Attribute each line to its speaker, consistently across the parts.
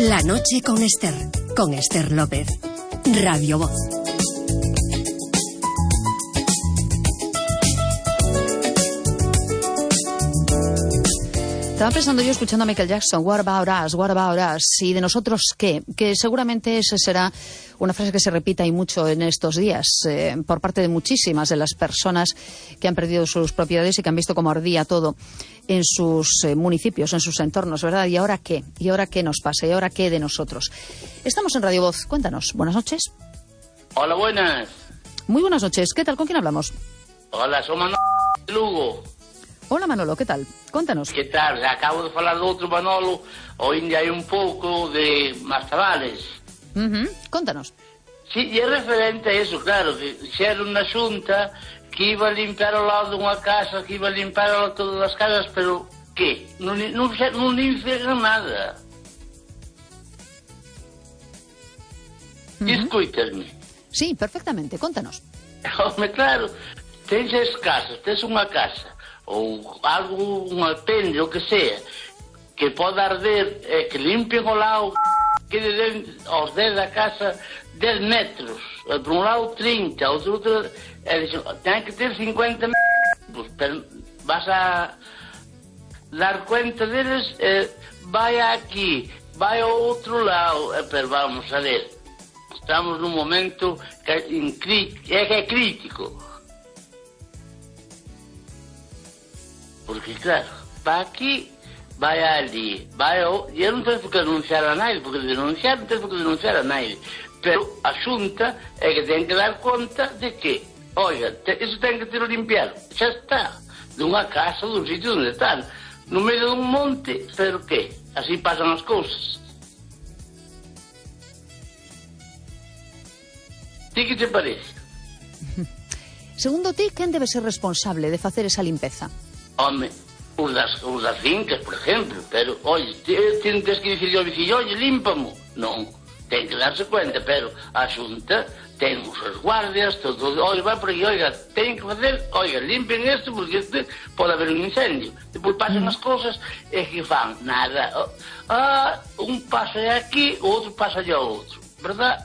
Speaker 1: La noche con Esther López. Radio Voz.
Speaker 2: Estaba pensando yo, escuchando a Michael Jackson, what about us, y de nosotros qué, que seguramente esa será una frase que se repita y mucho en estos días por parte de muchísimas de las personas que han perdido sus propiedades y que han visto cómo ardía todo en sus municipios, en sus entornos, ¿verdad? ¿Y ahora qué? ¿Y ahora qué nos pasa? ¿Y ahora qué de nosotros? Estamos en Radio Voz, cuéntanos. Buenas noches.
Speaker 3: Hola, buenas.
Speaker 2: Muy buenas noches. ¿Qué tal? ¿Con quién hablamos?
Speaker 3: Hola, soy Manolo de Lugo.
Speaker 2: Hola, Manolo, ¿qué tal? Contanos.
Speaker 3: Que tal? Acabo de falar do outro Manolo, hoy hai un pouco de Mastavales.
Speaker 2: Contanos.
Speaker 3: Sí, e é referente a eso, claro, que xeron na xunta que iba a limpiar ao lado dunha casa, que iba a limpiar ao lado de todas as casas, pero que? Non limpian nada. Escoítame.
Speaker 2: Sí, perfectamente, contanos.
Speaker 3: Home, claro, tens as casas, tens unha casa ou algo, un alpendre, o que sea, que pode arder, que limpien o lado, que den aos 10 da casa 10 metros, por un lado 30, outro, ten que ter 50 metros, pero vas a dar cuenta deles, vai aquí, vai ao outro lado, pero vamos a ver, estamos nun momento que é crítico. Porque, claro, vai aquí, vai ali, vai ao... E eu non tenho que denunciar a nadie, porque denunciar non tenho que denunciar a nadie. Pero a xunta é que ten que dar conta de que, oiga, iso ten que ter limpiado. Xa está, dunha casa, dun sitio onde están, no medio dun monte, pero que? Así pasan as cousas. Ti que te parece?
Speaker 2: Segundo ti, quen debe ser responsable de facer esa limpeza?
Speaker 3: Home, os das fincas, por exemplo, pero, oi, tens que dicirle ao vecino, oi, límpamo. Non, ten que darse cuenta, pero a xunta ten os seus guardias, todo, oi, vai por aí, oiga, ten que facer, oiga, limpen isto, porque este pode haber un incendio. Depois pasan as cousas e que fan nada. Un pasa aquí, o outro pasa allá ao outro, verdad?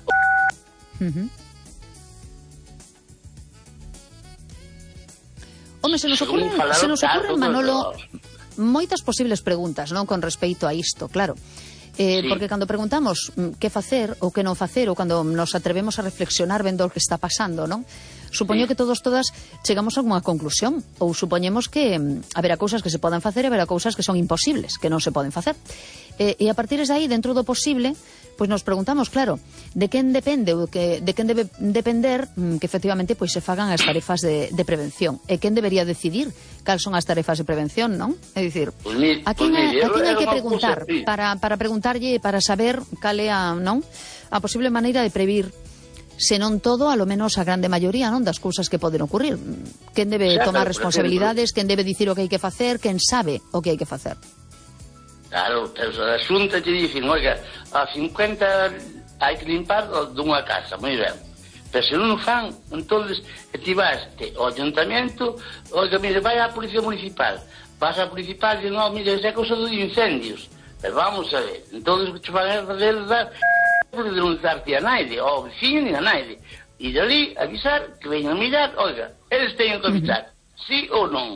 Speaker 2: Home, se nos ocurren, Manolo, moitas posibles preguntas, non, con respecto a isto, claro. Sí. Porque cando preguntamos que facer ou que non facer, ou cando nos atrevemos a reflexionar vendo o que está pasando, non? Supoño que todas chegamos a unha conclusión, ou supoñemos que haberá cousas que se poden facer e haberá cousas que son imposibles, que non se poden facer. E a partir de aí, dentro do posible, pois nos preguntamos, claro, de quen depende ou de quen debe depender que efectivamente pois se fagan as tarefas de prevención. E quen debería decidir cal son as tarefas de prevención, non? É dicir, a quen hai que preguntar para preguntarlle, para saber cal é a posible maneira de previr, se non todo, a lo menos a grande maioría, non, das cousas que poden ocurrir. Quen debe tomar responsabilidades, quen debe dicir o que hai que facer, quen sabe o que hai que facer.
Speaker 3: Claro, pero a xunta te dicen, oiga, a 50 hai que limpar dunha casa, moi ben. Pero se non o fan, entonces ti vas ao ayuntamiento, oiga, mire, vai á policía municipal. Vas á municipal e non, mire, é cousa dos incendios. Pero vamos a ver, entonces que te van a fazer dar por denunciarte a naide, ao vecino ni a naide. E dali avisar que veñan a mirar, oiga, eles teñen que avisar, sí ou non.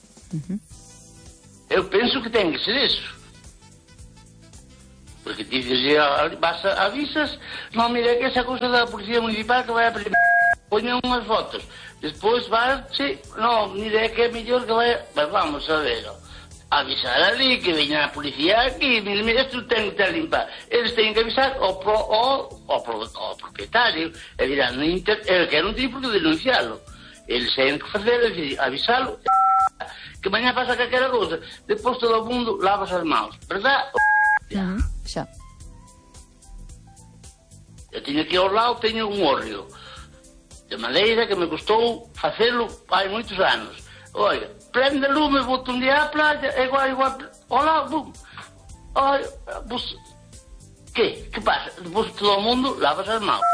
Speaker 3: Eu penso que ten que ser eso. Porque ti dices, avisas, non, mira, que esa cousa da policía municipal que vai a poñen unhas fotos, despois vai, non, mira, que é mellor que vai, mas vamos a ver, avisar ali, que veña a policía aquí, mira, isto ten que limpar, eles teñen que avisar ao propietario, e dirán, el que non ten por que denuncialo, eles teñen que facer, avisalo, que mañá pasa calquera cousa, depois todo o mundo lavas as mãos, verdad?
Speaker 2: Xa.
Speaker 3: Eu teño aquí ao lado, teño un hórreo de madeira que me custou facelo hai moitos anos. Oiga, prende lume, boto un día á playa, igual, ao lado, bum. Oiga, pues, que pasa? Depois todo o mundo lavas as mãos.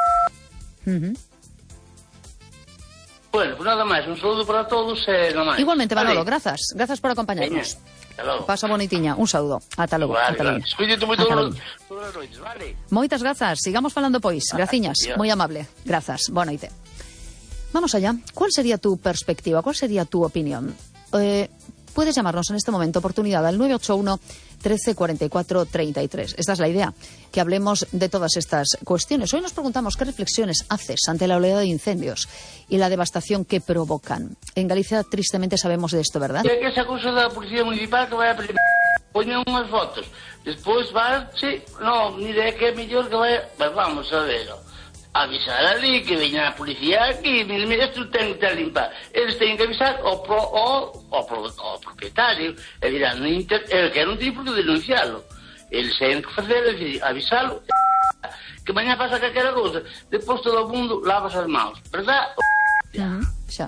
Speaker 3: Bueno, pues nada máis, un saludo para todos e nada máis.
Speaker 2: Igualmente, Manolo, grazas por acompañarnos. Pasa bonitiña, un saúdo. Ata logo.
Speaker 3: Vale. Cuídate moito todas as noites, vale?
Speaker 2: Moitas grazas, sigamos falando pois. Graciñas, moi amable. Grazas, boa noite. Vamos allá. ¿Cuál sería tu perspectiva? ¿Cuál sería tu opinión? Puedes llamarnos en este momento, oportunidad al 981 13 44 33. Esta es la idea, que hablemos de todas estas cuestiones. Hoy nos preguntamos qué reflexiones haces ante la oleada de incendios y la devastación que provocan. En Galicia, tristemente, sabemos de esto, ¿verdad?
Speaker 3: Que esa cousa da Policía Municipal que vai a poñer unhas fotos. Despois vai, mire que é mellor que vai... Mas vamos a ver, avisar ali, que veña a policía aquí, mira, isto ten que limpar. Eles teñen que avisar ao propietario, e dirán, el que non tiene por que denunciarlo. Eles teñen que facer, é dicir, avisalo, que mañá pasa calquera cousa. Depois todo o mundo lavas as mãos, verdad?
Speaker 2: Xa.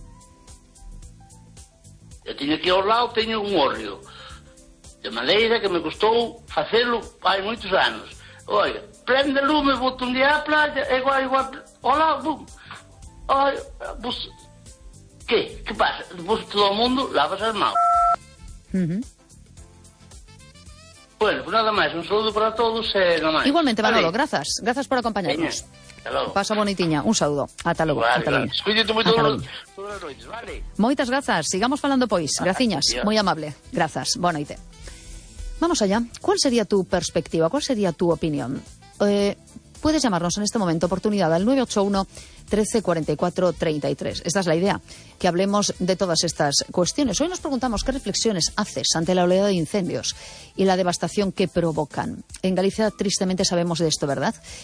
Speaker 3: Eu teño aquí ao lado, teño un hórreo de madeira que me custou facelo hai moitos anos. Oiga, prende lume, boto un día á playa, igual, hola, bum. Oiga, pues, que pasa? Depois todo o mundo lavas as mãos. Bueno, pues nada máis, un saúdo para todos e nada máis.
Speaker 2: Igualmente, Manolo, grazas por acompañarnos. Pasa bonitiña, un saúdo. Ata logo.
Speaker 3: Cuídate moito todas as noites, vale?
Speaker 2: Moitas grazas, sigamos falando pois. Graciñas, moi amable. Grazas, boa noite. Vamos allá. ¿Cuál sería tu perspectiva? ¿Cuál sería tu opinión? Puedes llamarnos en este momento, oportunidad al 981 13 44 33. Esta es la idea, que hablemos de todas estas cuestiones. Hoy nos preguntamos qué reflexiones haces ante la oleada de incendios y la devastación que provocan. En Galicia, tristemente, sabemos de esto, ¿verdad?